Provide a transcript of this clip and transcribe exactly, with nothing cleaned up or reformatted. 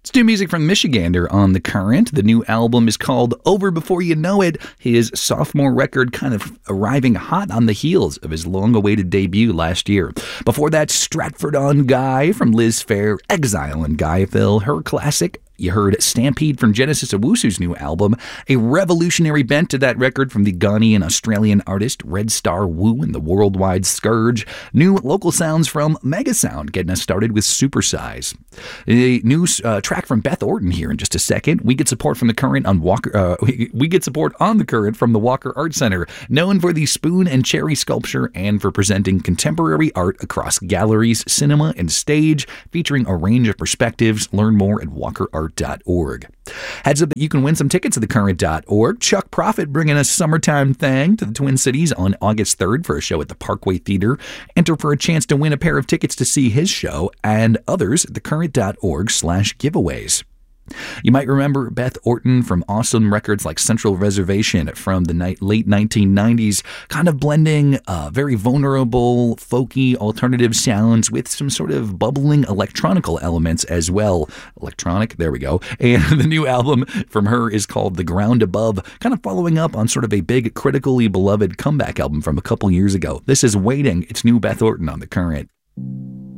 Let's do music from Michigander on The Current. The new album is called Over Before You Know It, his sophomore record kind of arriving hot on the heels of his long-awaited debut last year. Before that, Stratford-on-Guy from Liz Phair, Exile in Guyville, her classic. You heard Stampede from Genesis Owusu's new album, a revolutionary bent to that record from the Ghanaian-Australian artist Red Star Wu and the Worldwide Scourge. New local sounds from Megasound, getting us started with Supersize. A new uh, track from Beth Orton here in just a second. We get support from the Current on Walker. Uh, we, we get support on the Current from the Walker Art Center, known for the spoon and cherry sculpture and for presenting contemporary art across galleries, cinema, and stage, featuring a range of perspectives. Learn more at walker art dot org. Heads up that you can win some tickets at the current dot org. Chuck Prophet bringing a summertime thing to the Twin Cities on August third for a show at the Parkway Theater. Enter for a chance to win a pair of tickets to see his show and others at the current dot org slash giveaways. You might remember Beth Orton from awesome records like Central Reservation from the ni- late nineteen nineties, kind of blending uh, very vulnerable, folky, alternative sounds with some sort of bubbling electronical elements as well. Electronic, there we go. And the new album from her is called The Ground Above, kind of following up on sort of a big, critically beloved comeback album from a couple years ago. This is Waiting. It's new Beth Orton on The Current.